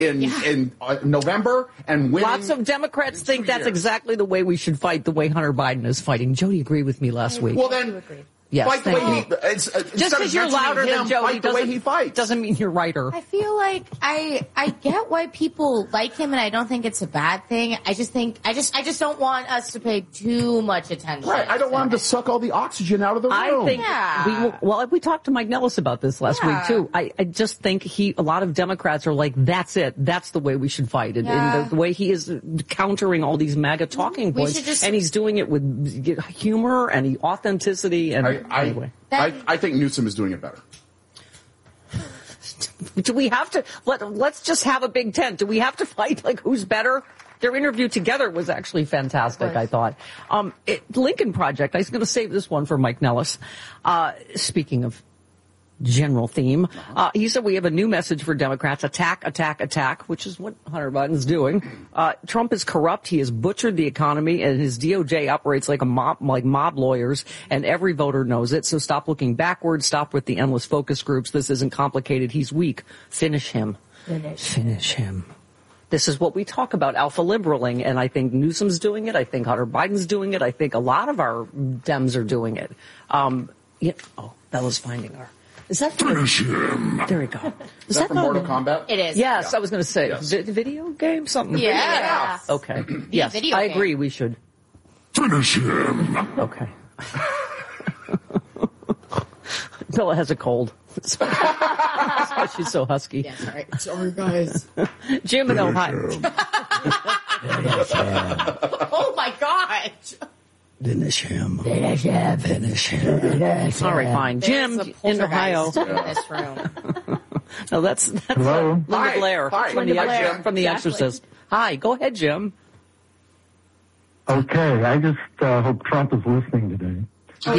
in November and winning. Lots of Democrats think that's exactly the way we should fight, the way Hunter Biden is fighting. Jody agreed with me last week. Well, then, yes, fight the way just because you're louder than Jody doesn't mean you're righter. I feel like I get why people like him, and I don't think it's a bad thing. I just don't want us to pay too much attention. Right, I don't want him to suck all the oxygen out of the room. I think we talked to Mike Nellis about this last week too. I just think a lot of Democrats are like, that's it. That's the way we should fight. And the way he is countering all these MAGA talking points, and he's doing it with humor and authenticity. And I think Newsom is doing it better. Do we have to let's just have a big tent? Do we have to fight like who's better? Their interview together was actually fantastic, I thought. Lincoln Project, I was going to save this one for Mike Nellis. Speaking of general theme, he said we have a new message for Democrats: attack, attack, attack, which is what Hunter Biden's doing. Trump is corrupt. He has butchered the economy, and his DOJ operates like mob lawyers, and every voter knows it. So stop looking backwards. Stop with the endless focus groups. This isn't complicated. He's weak. Finish him. Finish him. This is what we talk about, alpha liberaling, and I think Newsom's doing it. I think Hunter Biden's doing it. I think a lot of our Dems are doing it. Bella's finding her. Is that finish him? There we go. Is that from Mortal Kombat? It is. Yes, I was going to say video game something. Yeah. Okay. Yes, I agree. We should finish him. Okay. Bella has a cold. That's why she's so husky. Yeah, sorry guys. Jim in Ohio. Oh my God. Finish him. Finish him. Finish him. All right, fine. Jim in Ohio. In this room. No, that's Hello? Linda Blair from The Exorcist. Hi, go ahead, Jim. Okay, I just hope Trump is listening today. He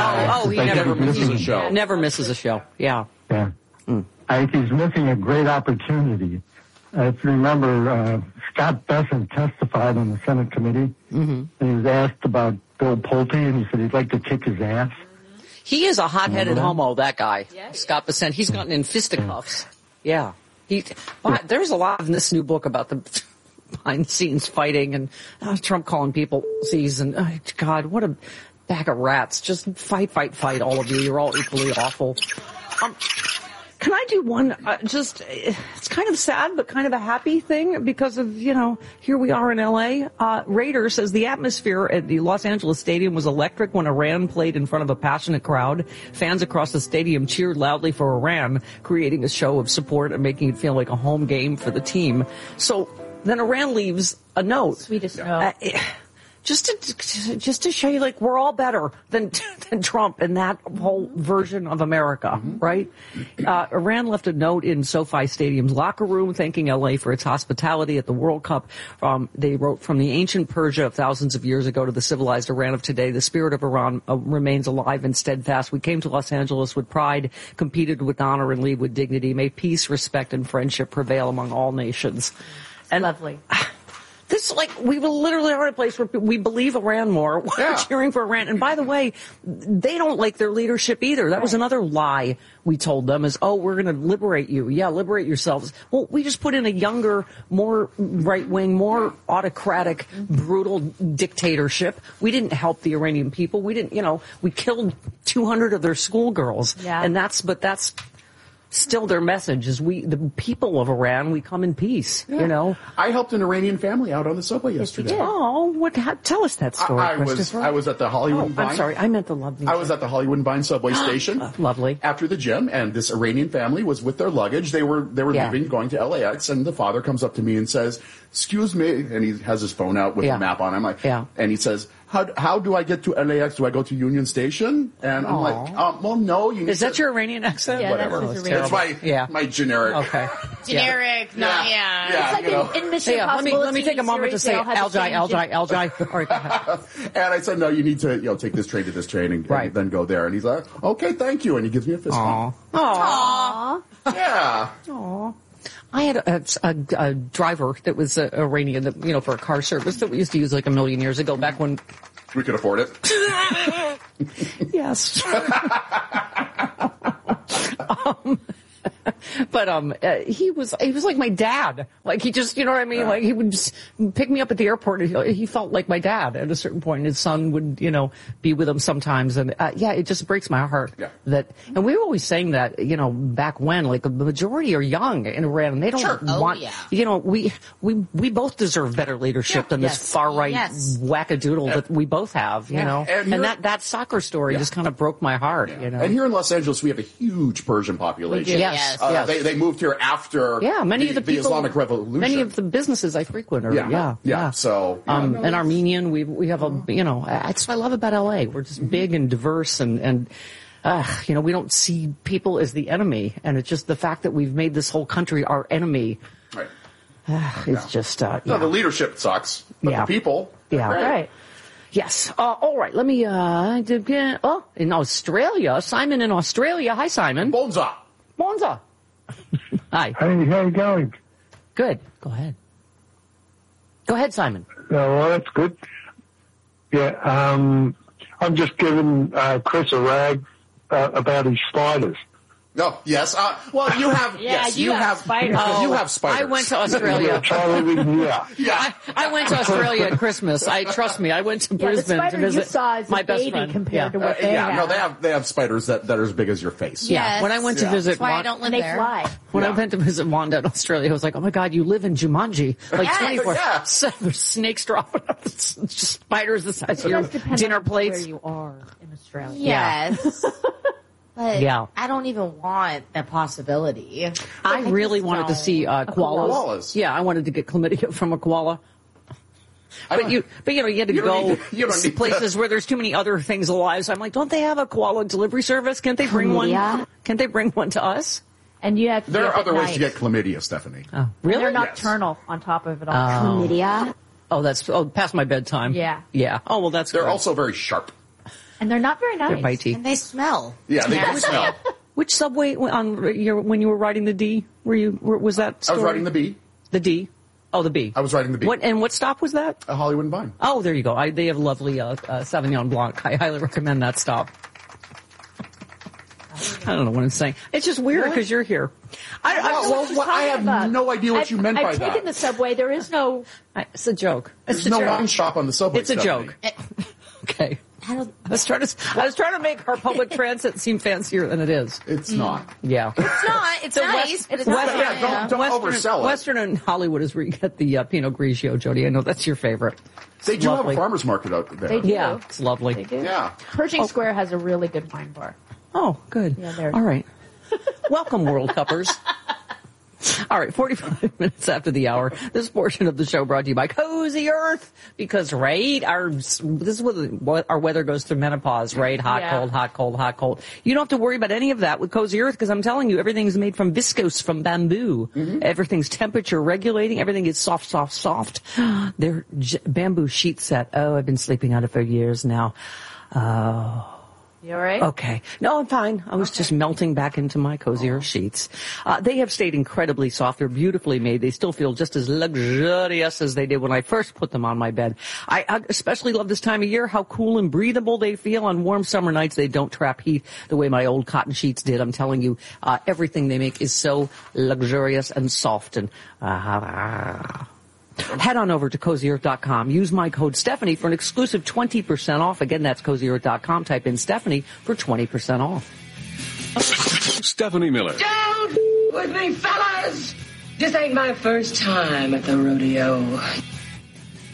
never misses a show. Yeah. Yeah. I think he's missing a great opportunity. If you remember, Scott Bessent testified on the Senate committee, and he was asked about Bill Pulte, and he said he'd like to kick his ass. He is a hot-headed homo, that guy, Scott Bessent. He's gotten in fisticuffs. Yeah. There's a lot in this new book about the behind-the-scenes fighting and Trump calling people Z's, and God, what a bag of rats. Just fight, all of you. You're all equally awful. Can I do one, it's kind of sad, but kind of a happy thing because of, here we are in L.A. Raider says the atmosphere at the Los Angeles Stadium was electric when Iran played in front of a passionate crowd. Fans across the stadium cheered loudly for Iran, creating a show of support and making it feel like a home game for the team. So then Iran leaves a note. Sweetest note. Just to show you, like, we're all better than Trump and that whole version of America, right? Iran left a note in SoFi Stadium's locker room thanking LA for its hospitality at the World Cup. They wrote, from the ancient Persia of thousands of years ago to the civilized Iran of today, the spirit of Iran remains alive and steadfast. We came to Los Angeles with pride, competed with honor, and leave with dignity. May peace, respect, and friendship prevail among all nations. And lovely. We literally are in a place where we believe Iran more. We're cheering for Iran. And by the way, they don't like their leadership either. That was another lie we told them is, we're going to liberate you. Yeah, liberate yourselves. Well, we just put in a younger, more right-wing, more autocratic, brutal dictatorship. We didn't help the Iranian people. We didn't, we killed 200 of their schoolgirls. Yeah. And that's still their message is the people of Iran, we come in peace, I helped an Iranian family out on the subway yesterday. Oh, tell us that story, Christopher. I was at the Hollywood and Vine. I'm sorry, I meant the Lovely. I was at the Hollywood and Vine subway station. Lovely. After the gym, and this Iranian family was with their luggage. They were leaving, going to LAX, and the father comes up to me and says, "Excuse me," and he has his phone out with the map on. I'm like, and he says, How do I get to LAX? Do I go to Union Station? And I'm like, well, no. Is that your Iranian accent? Yeah, whatever. That's my generic. Okay. Generic, yeah. It's like in Mission Impossible. Let me take a moment to say Algi. All right, and I said, no, you need to take this train to this train and then go there. And he's like, okay, thank you. And he gives me a fist bump. Aww. Yeah. Aww. I had a driver that was Iranian, for a car service that we used to use like a million years ago, back when we could afford it. Yes. But he was like my dad. Like he just, you know what I mean? Yeah. Like he would just pick me up at the airport. And he felt like my dad at a certain point. His son would, you know, be with him sometimes. And it just breaks my heart that. And we were always saying that, you know, back when, like the majority are young in Iran, and they don't want. You know, we both deserve better leadership than this far right wackadoodle that we both have. You know, and that soccer story just kind of broke my heart. You know, and here in Los Angeles we have a huge Persian population. Yes. They moved here after many of the people, Islamic Revolution. Many of the businesses I frequent are So and Armenian. We have a, you know, that's what I love about LA. We're just big and diverse and you know, we don't see people as the enemy, and it's just the fact that we've made this whole country our enemy. Right. It's just no, the leadership sucks, but the people. Yeah. Right. Yes. All right. Let me. In Australia, Simon in Australia. Hi, Simon. Bonza. Hi. How you going? Good. Go ahead. Go ahead, Simon. Well, that's good. Yeah. I'm just giving Chris a rag about his spiders. No, yes. Well, you have. You have spiders. You have spiders. I went to Australia. I went to Australia at Christmas. Trust me. I went to Brisbane to visit my best friend. Compared to what they have. No, they have spiders that are as big as your face. Yeah. When I went to visit, that's why I don't live there. Fly. When I went to visit Wanda in Australia, I was like, oh my God, you live in Jumanji. Like 24/7. There's snakes dropping up. It's just spiders the size of your dinner plates. Where you are in Australia. Yes. But I don't even want that possibility. I really wanted to see koalas. Yeah, I wanted to get chlamydia from a koala. But you know, you had to go to places where there's too many other things alive. So I'm like, don't they have a koala delivery service? Can't they bring one? Can't they bring one to us? And you have to there are other ways to get chlamydia, Stephanie. Oh, really? And they're nocturnal on top of it all. Chlamydia? Oh, that's past my bedtime. Yeah. Oh, well, that's They're also very sharp. And they're not very nice. They're bitey. And they smell. Yeah, they do smell. Which subway when you were riding the D? Was that story? I was riding the B. The D. Oh, the B. I was riding the B. What stop was that? Hollywood and Vine. Oh, there you go. They have lovely Sauvignon Blanc. I highly recommend that stop. I don't know what I'm saying. It's just weird because you're here. I have no idea what you meant by that. I've taken the subway. There is no... It's a joke. There's no wine shop on the subway. It's a joke. Okay. I was trying to make our public transit seem fancier than it is. It's not. Yeah. It's not. It's nice, but it's not. Don't oversell it. Western and Hollywood is where you get the Pinot Grigio, Jody. I know that's your favorite. They do have a farmer's market out there. They do. Yeah, it's lovely. They do. Yeah. Pershing Square has a really good wine bar. Oh, good. Yeah, all right. Welcome, World Cuppers. All right, 45 minutes after the hour. This portion of the show brought to you by Cozy Earth, because this is what our weather goes through menopause, right? Hot, cold, hot, cold, hot, cold. You don't have to worry about any of that with Cozy Earth, because I'm telling you, everything's made from viscose, from bamboo. Mm-hmm. Everything's temperature regulating. Everything is soft, soft, soft. They're bamboo sheet set. Oh, I've been sleeping on it for years now. Oh. You all right? Okay. No, I'm fine. I was just melting back into my Cozy Earth sheets. They have stayed incredibly soft. They're beautifully made. They still feel just as luxurious as they did when I first put them on my bed. I especially love this time of year, how cool and breathable they feel on warm summer nights. They don't trap heat the way my old cotton sheets did. I'm telling you, everything they make is so luxurious and soft and Head on over to CozyEarth.com. Use my code Stephanie for an exclusive 20% off. Again, that's CozyEarth.com. Type in Stephanie for 20% off. Stephanie Miller. Don't with me, fellas! This ain't my first time at the rodeo.